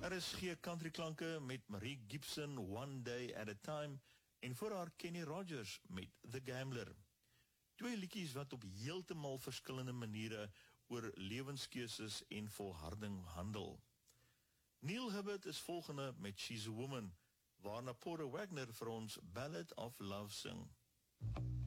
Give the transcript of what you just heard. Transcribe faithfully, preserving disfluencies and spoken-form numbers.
R S G Country Klanke met Marie Gibson, One Day at a Time, en voor haar Kenny Rogers met The Gambler. Twee liedjies wat op heeltemal verskillende maniere oor lewenskeuses en volharding handel. Neil Hibbert is volgende met She's a Woman, waarna Porter Wagner vir ons Ballad of Love sing.